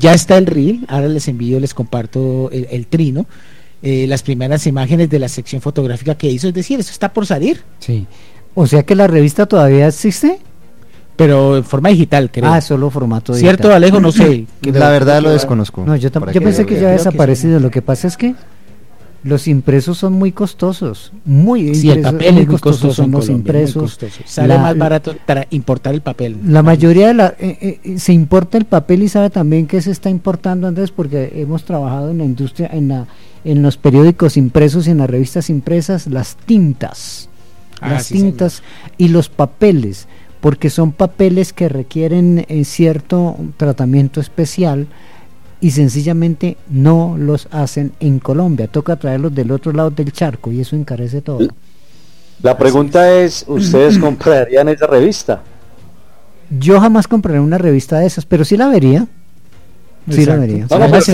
ya está el reel, ahora les envío, les comparto el trino, las primeras imágenes de la sección fotográfica que hizo, es decir, eso está por salir. Sí. O sea que la revista todavía existe. Pero en forma digital, creo. Ah, solo formato digital. ¿Cierto, Alejo? No sé. La verdad lo desconozco. No, yo pensé que ya había desaparecido. Lo que pasa es que los impresos son muy costosos. Sí, el papel es muy costoso. Son los impresos. Sale más barato para importar el papel. La mayoría se importa el papel, y sabe también que se está importando, Andrés, porque hemos trabajado en la industria, en los periódicos impresos y en las revistas impresas, las tintas. Tintas y los papeles, porque son papeles que requieren cierto tratamiento especial y sencillamente no los hacen en Colombia, toca traerlos del otro lado del charco y eso encarece todo. La pregunta es, ¿ustedes comprarían esa revista? Yo jamás compraré una revista de esas, pero sí la vería. Sí la vería.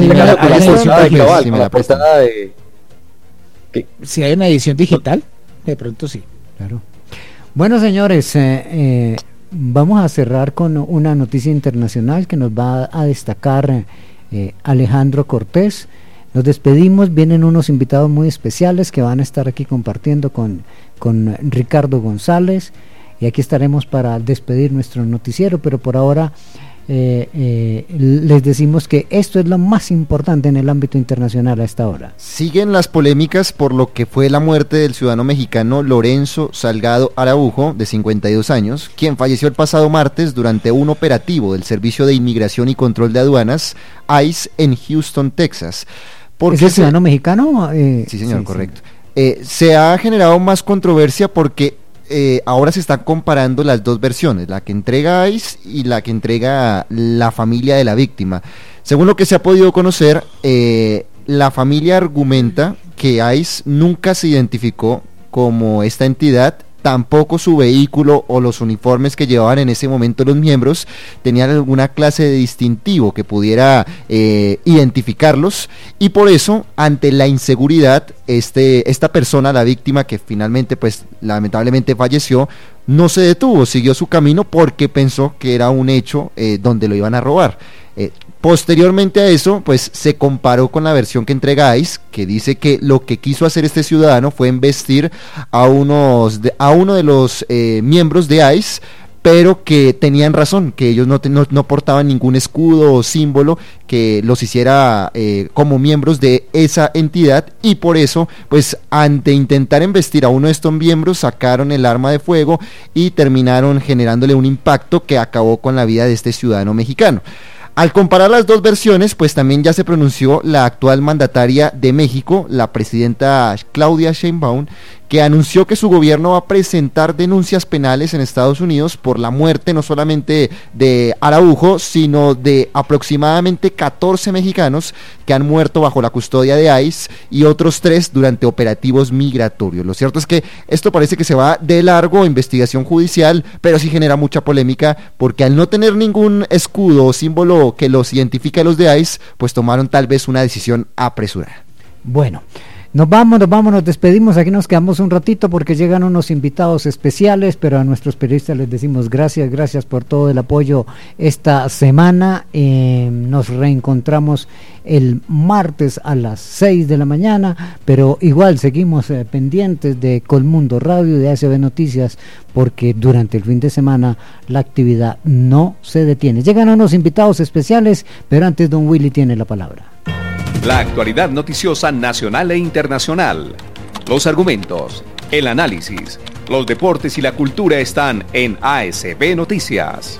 Si hay una edición digital, de pronto sí. Claro. Bueno, señores, vamos a cerrar con una noticia internacional que nos va a destacar Alejandro Cortés. Nos despedimos, vienen unos invitados muy especiales que van a estar aquí compartiendo con Ricardo González, y aquí estaremos para despedir nuestro noticiero, pero por ahora les decimos que esto es lo más importante en el ámbito internacional a esta hora. Siguen las polémicas por lo que fue la muerte del ciudadano mexicano Lorenzo Salgado Araujo, de 52 años, quien falleció el pasado martes durante un operativo del Servicio de Inmigración y Control de Aduanas, ICE, en Houston, Texas. ¿Es el ciudadano mexicano? Sí, señor, sí, correcto. Sí. Se ha generado más controversia porque ahora se están comparando las dos versiones, la que entrega ICE y la que entrega la familia de la víctima. Según lo que se ha podido conocer, la familia argumenta que ICE nunca se identificó como esta entidad, tampoco su vehículo o los uniformes que llevaban en ese momento los miembros tenían alguna clase de distintivo que pudiera identificarlos, y por eso, ante la inseguridad, esta persona, la víctima, que finalmente pues lamentablemente falleció, no se detuvo, siguió su camino porque pensó que era un hecho donde lo iban a robar. Posteriormente a eso, pues se comparó con la versión que entrega ICE, que dice que lo que quiso hacer este ciudadano fue embestir a uno de los miembros de ICE, pero que tenían razón, que ellos no portaban ningún escudo o símbolo que los hiciera como miembros de esa entidad, y por eso, pues ante intentar embestir a uno de estos miembros, sacaron el arma de fuego y terminaron generándole un impacto que acabó con la vida de este ciudadano mexicano. Al comparar las dos versiones, pues también ya se pronunció la actual mandataria de México, la presidenta Claudia Sheinbaum, que anunció que su gobierno va a presentar denuncias penales en Estados Unidos por la muerte no solamente de Araujo, sino de aproximadamente 14 mexicanos que han muerto bajo la custodia de ICE y otros 3 durante operativos migratorios. Lo cierto es que esto parece que se va de largo, investigación judicial, pero sí genera mucha polémica porque al no tener ningún escudo o símbolo que los identifique a los de ICE, pues tomaron tal vez una decisión apresurada. Bueno, nos vamos, nos despedimos, aquí nos quedamos un ratito porque llegan unos invitados especiales, pero a nuestros periodistas les decimos gracias por todo el apoyo esta semana. Nos reencontramos el martes a las 6 de la mañana, pero igual seguimos pendientes de Colmundo Radio y de ASB Noticias, porque durante el fin de semana la actividad no se detiene. Llegan unos invitados especiales, pero antes don Willy tiene la palabra. La actualidad noticiosa nacional e internacional, los argumentos, el análisis, los deportes y la cultura están en ASB Noticias.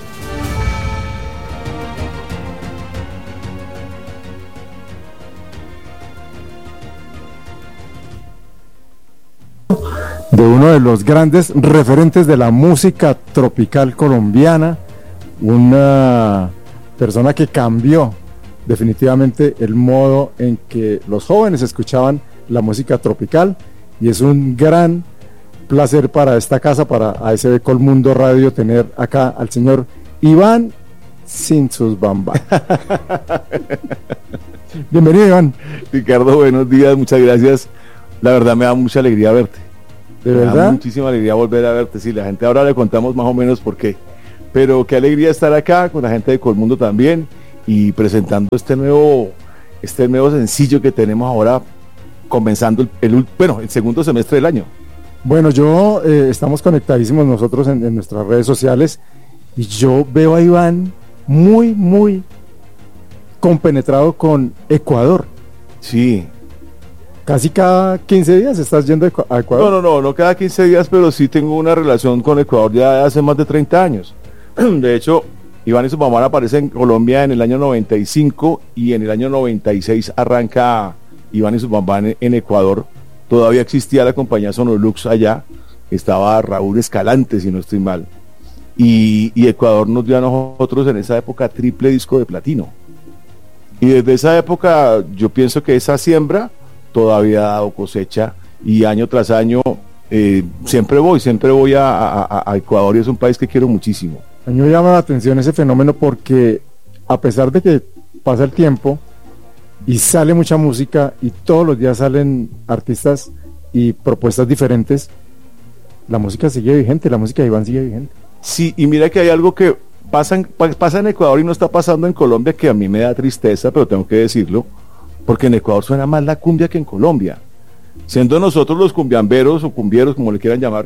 De uno de los grandes referentes de la música tropical colombiana, una persona que cambió definitivamente el modo en que los jóvenes escuchaban la música tropical, y es un gran placer para esta casa, para ASB Colmundo Radio, tener acá al señor Iván Sin Sus Bambas. Bienvenido, Iván. Ricardo, buenos días, muchas gracias. La verdad me da mucha alegría verte. ¿De verdad? Me da muchísima alegría volver a verte. Sí, la gente ahora le contamos más o menos por qué, pero qué alegría estar acá con la gente de Colmundo también. y presentando este nuevo sencillo que tenemos ahora, comenzando el segundo semestre del año. Bueno, estamos conectadísimos nosotros en nuestras redes sociales y yo veo a Iván muy, muy compenetrado con Ecuador. Sí. Casi cada 15 días estás yendo a Ecuador. No cada 15 días, pero sí tengo una relación con Ecuador ya hace más de 30 años. De hecho, Iván y su mamá aparecen en Colombia en el año 95 y en el año 96 arranca Iván y su mamá en Ecuador. Todavía existía la compañía Sonolux allá, estaba Raúl Escalante, si no estoy mal. Y Ecuador nos dio a nosotros en esa época triple disco de platino. Y desde esa época yo pienso que esa siembra todavía ha dado cosecha y año tras año siempre voy a Ecuador y es un país que quiero muchísimo. A mí me llama la atención ese fenómeno porque a pesar de que pasa el tiempo y sale mucha música y todos los días salen artistas y propuestas diferentes, la música sigue vigente, la música de Iván sigue vigente. Sí, y mira que hay algo que pasa en Ecuador y no está pasando en Colombia, que a mí me da tristeza, pero tengo que decirlo, porque en Ecuador suena más la cumbia que en Colombia. Siendo nosotros los cumbiamberos o cumbieros, como le quieran llamar,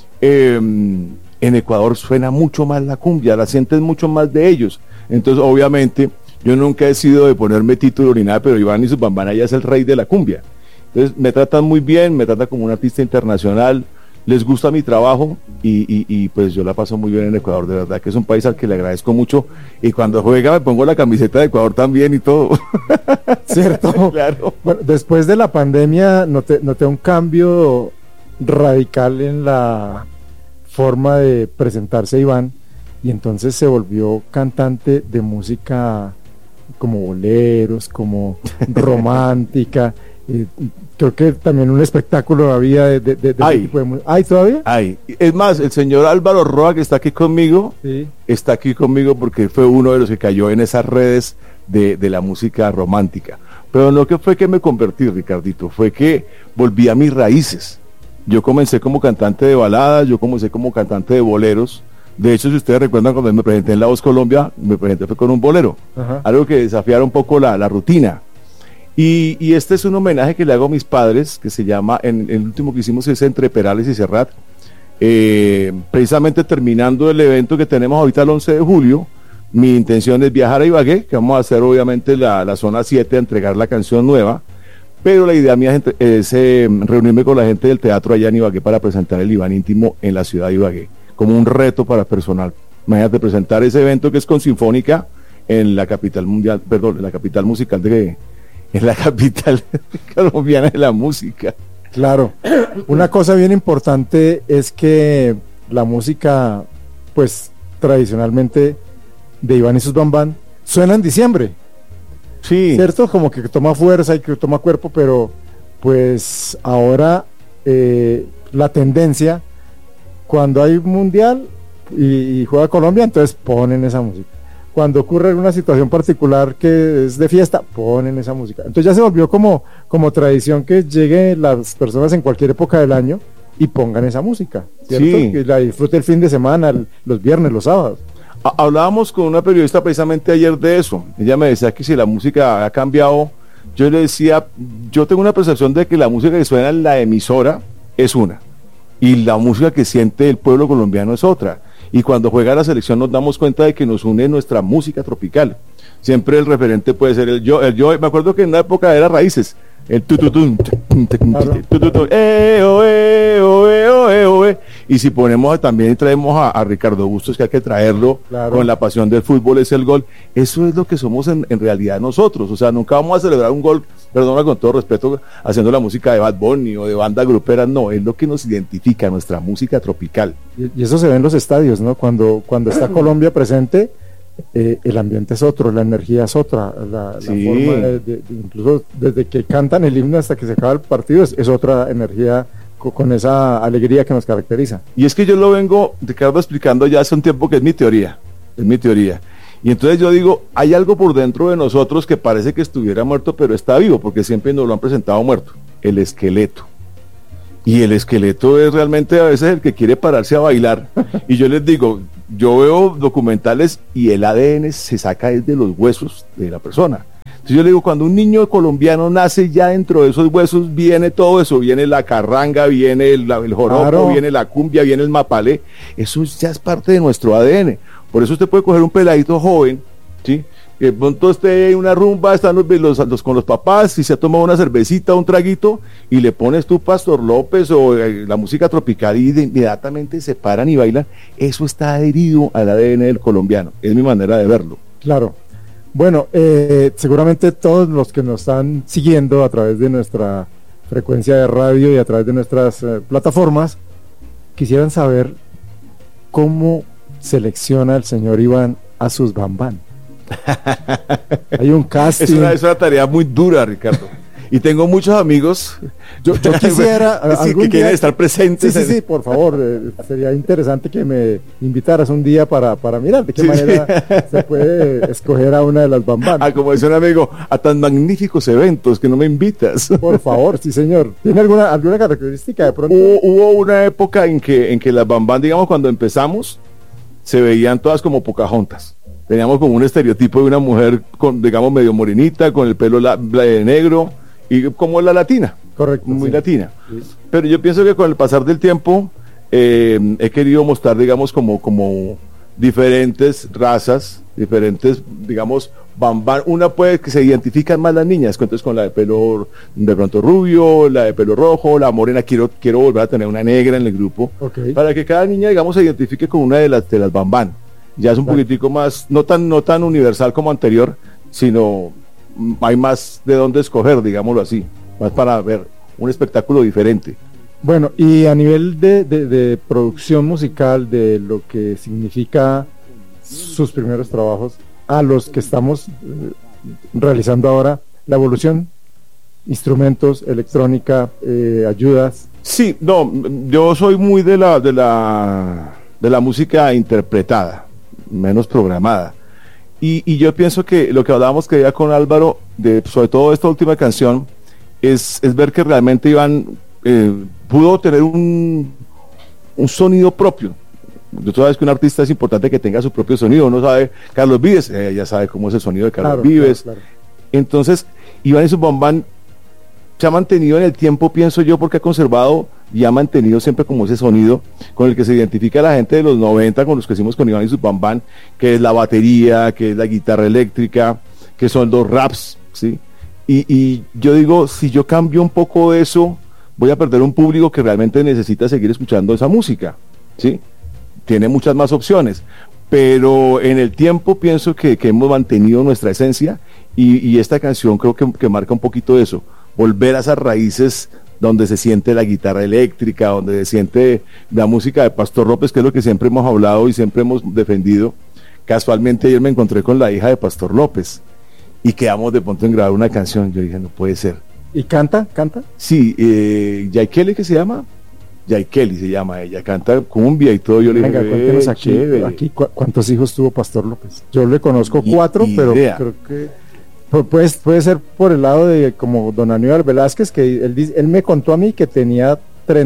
en Ecuador suena mucho más la cumbia, la sientes mucho más de ellos. Entonces, obviamente, yo nunca he sido de ponerme título ni nada, pero Iván y su Bambana ya es el rey de la cumbia. Entonces, me tratan muy bien, me tratan como un artista internacional, les gusta mi trabajo y pues yo la paso muy bien en Ecuador, de verdad que es un país al que le agradezco mucho y cuando juega me pongo la camiseta de Ecuador también y todo. ¿Cierto? Claro. Bueno, después de la pandemia noté un cambio radical en la forma de presentarse Iván y entonces se volvió cantante de música como boleros, como romántica. Creo que también un espectáculo había de tipo de música. ¿Hay todavía? Hay. Es más, el señor Álvaro Roa, que está aquí conmigo, sí, está aquí conmigo porque fue uno de los que cayó en esas redes de la música romántica. Pero no que fue que me convertí, Ricardito, fue que volví a mis raíces. Yo comencé como cantante de baladas, yo comencé como cantante de boleros. De hecho, si ustedes recuerdan, cuando me presenté en La Voz Colombia, me presenté fue con un bolero. Ajá. Algo que desafiara un poco la rutina. Y este es un homenaje que le hago a mis padres, que se llama, en el último que hicimos es Entre Perales y Serrat, precisamente terminando el evento que tenemos ahorita el 11 de julio, mi intención es viajar a Ibagué, que vamos a hacer obviamente la zona 7 a entregar la canción nueva, pero la idea mía es reunirme con la gente del teatro allá en Ibagué para presentar el Iván íntimo en la ciudad de Ibagué, como un reto para personal. Imagínate presentar ese evento que es con Sinfónica en la capital mundial, perdón, en la capital musical en la capital colombiana de la música. Claro, una cosa bien importante es que la música, pues tradicionalmente de Iván y sus Bambán, suena en diciembre. Sí. ¿Cierto? Como que toma fuerza y que toma cuerpo, pero pues ahora la tendencia, cuando hay mundial y juega Colombia, entonces ponen esa música. Cuando ocurre alguna situación particular que es de fiesta, ponen esa música. Entonces ya se volvió como tradición que lleguen las personas en cualquier época del año y pongan esa música, ¿cierto? Sí. Que la disfrute el fin de semana, los viernes, los sábados. Hablábamos con una periodista precisamente ayer de eso. Ella me decía que si la música ha cambiado, yo le decía, yo tengo una percepción de que la música que suena en la emisora es una, y la música que siente el pueblo colombiano es otra. Y cuando juega la selección nos damos cuenta de que nos une nuestra música tropical. Siempre el referente puede ser el yo. Me acuerdo que en una época era Raíces, el tututun, y si ponemos también y traemos a Ricardo Bustos, que hay que traerlo, claro, con la pasión del fútbol es el gol. Eso es lo que somos en realidad nosotros. O sea, nunca vamos a celebrar un gol, perdona, con todo respeto, haciendo la música de Bad Bunny o de banda grupera. No, es lo que nos identifica, nuestra música tropical. Y eso se ve en los estadios, ¿no? Cuando está Colombia presente, el ambiente es otro, la energía es otra, la forma incluso desde que cantan el himno hasta que se acaba el partido es otra energía con esa alegría que nos caracteriza. Y es que yo lo vengo, Ricardo, explicando ya hace un tiempo que es mi teoría. Y entonces yo digo, hay algo por dentro de nosotros que parece que estuviera muerto, pero está vivo, porque siempre nos lo han presentado muerto, el esqueleto. Y el esqueleto es realmente a veces el que quiere pararse a bailar. Y yo les digo, yo veo documentales y el ADN se saca desde los huesos de la persona. Entonces yo le digo, cuando un niño colombiano nace, ya dentro de esos huesos viene todo eso, viene la carranga, viene el joropo, Claro. viene la cumbia, viene el mapalé, eso ya es parte de nuestro ADN. Por eso usted puede coger un peladito joven, ¿sí? Que de pronto esté en una rumba, están los con los papás y se ha tomado una cervecita, un traguito, y le pones tú Pastor López o la música tropical y inmediatamente se paran y bailan. Eso está adherido al ADN del colombiano, es mi manera de verlo. Claro. Bueno, seguramente todos los que nos están siguiendo a través de nuestra frecuencia de radio y a través de nuestras plataformas, quisieran saber cómo selecciona el señor Iván a sus bambán. Hay un casting. Es una tarea muy dura, Ricardo. Y tengo muchos amigos Yo quisiera sí, que quieren estar presentes. Sí, por favor, sería interesante que me invitaras un día para mirar de qué Sí, manera se puede escoger a una de las bambanas. Como dice un amigo, a tan magníficos eventos que no me invitas. Por favor, sí señor. ¿Tiene alguna característica de pronto? Hubo una época en que las bambán, digamos, cuando empezamos, se veían todas como Pocahontas. Teníamos como un estereotipo de una mujer, digamos, medio morenita, con el pelo negro, y como la latina. Correcto. Muy sí. latina. Pero yo pienso que con el pasar del tiempo he querido mostrar, digamos, como diferentes razas, diferentes, digamos, bambán. Una puede que se identifican más las niñas, entonces con la de pelo de pronto rubio, la de pelo rojo, la morena, quiero volver a tener una negra en el grupo, Ok. para que cada niña, digamos, se identifique con una de las bambán. Ya es un Claro. poquitico más, no tan universal como anterior, sino hay más de dónde escoger, digámoslo así, más para ver un espectáculo diferente. Bueno, y a nivel de producción musical, de lo que significa sus primeros trabajos, a los que estamos realizando ahora, la evolución, instrumentos, electrónica, ayudas. Sí, no, yo soy muy de la música interpretada, menos programada. Y yo pienso que lo que hablábamos que ya con Álvaro, sobre todo esta última canción, es ver que realmente Iván pudo tener un sonido propio. Tú sabes que un artista es importante que tenga su propio sonido. Uno sabe, Carlos Vives, ya sabe cómo es el sonido de Carlos Claro, Vives. claro, claro. Entonces, Iván y su bambán se ha mantenido en el tiempo, pienso yo, porque ha conservado y ha mantenido siempre como ese sonido con el que se identifica a la gente de los 90, con los que hicimos con Iván y su bambán, que es la batería, que es la guitarra eléctrica, que son los raps, ¿sí? Y yo digo, si yo cambio un poco eso, voy a perder un público que realmente necesita seguir escuchando esa música, ¿sí? Tiene muchas más opciones, pero en el tiempo pienso que hemos mantenido nuestra esencia y esta canción creo que marca un poquito eso, volver a esas raíces donde se siente la guitarra eléctrica, donde se siente la música de Pastor López, que es lo que siempre hemos hablado y siempre hemos defendido. Casualmente ayer me encontré con la hija de Pastor López y quedamos de pronto en grabar una canción. Yo dije, no puede ser. ¿Y canta? Sí, Yaikeli, ¿qué se llama? Yaikeli se llama ella, canta cumbia y todo. Yo le Venga, dije, cuéntenos aquí, chévere. ¿cuántos hijos tuvo Pastor López? Yo le conozco Ni 4, pero idea. creo que puede ser por el lado de como don Aníbal Velázquez, que él me contó a mí que tenía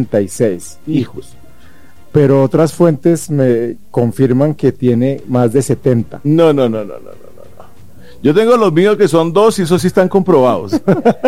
36 hijos, pero otras fuentes me confirman que tiene más de 70. No. Yo tengo los míos que son 2 y esos sí están comprobados.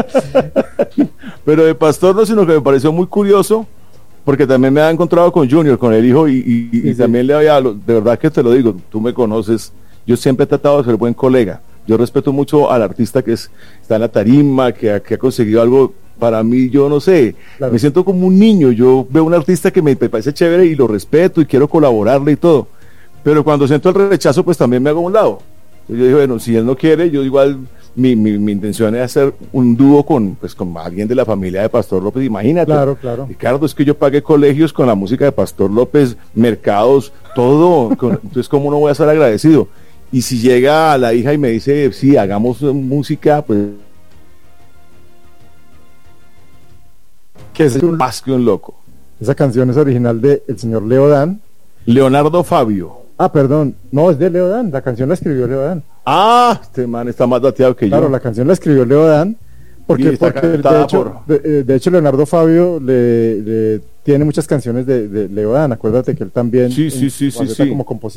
Pero de Pastor no, sino que me pareció muy curioso, porque también me ha encontrado con Junior, con el hijo, y Sí. también le había, de verdad que te lo digo, tú me conoces, yo siempre he tratado de ser buen colega. Yo respeto mucho al artista que está en la tarima, que ha conseguido algo. Para mí, yo no sé, Claro. me siento como un niño. Yo veo un artista que me parece chévere y lo respeto y quiero colaborarle y todo. Pero cuando siento el rechazo, pues también me hago a un lado. Yo dije, bueno, si él no quiere, yo igual, mi intención es hacer un dúo con alguien de la familia de Pastor López. Imagínate. Claro, claro. Ricardo, es que yo pagué colegios con la música de Pastor López, mercados, todo. Entonces, ¿cómo no voy a estar agradecido? Y si llega la hija y me dice, sí, hagamos música, pues Que es más que un loco. esa canción es original de el señor Leo Dan. Leonardo Fabio. Ah, perdón, no, es de Leo Dan, la canción la escribió Leo Dan. Ah, este man está más dateado que Claro, yo. la canción la escribió Leo Dan, Y porque está de cantada hecho, de hecho Leonardo Fabio le tiene muchas canciones de Leo Dan, acuérdate que él también Sí, en su faceta sí. como compositor